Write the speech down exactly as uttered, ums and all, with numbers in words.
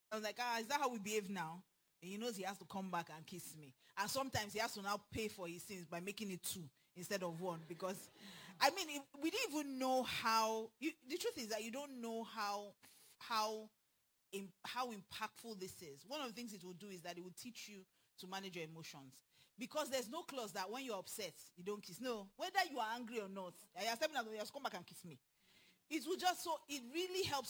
I was like, ah, is that how we behave now? And he knows he has to come back and kiss me. And sometimes he has to now pay for his sins by making it two instead of one. Because, I mean, if, we didn't even know how. You, the truth is that you don't know how how in, how impactful this is. One of the things it will do is that it will teach you to manage your emotions. Because there's no clause that when you're upset, you don't kiss. No, whether you are angry or not, I accept that you have to come back and kiss me. It will just so it really helps